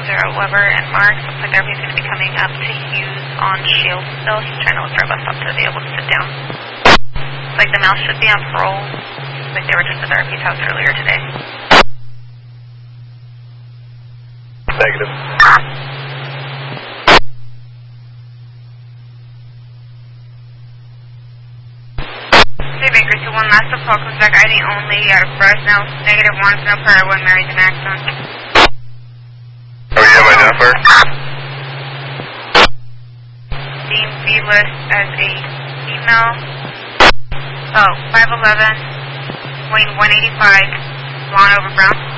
Weber and Mark. Looks like everybody's going to be coming up to Hughes on Shield still. He's trying to look for a bus stop to be able to sit down. Looks like the male should be on parole. Looks like they were just at the RP's house earlier today. Negative. Baker to one last call, comes back ID only, Fresno, -1, no prior, 1 married to Maxon. Oh, you have identifier? Dean B-list as a female. Oh, 5'11", weighing 185, blonde over brown.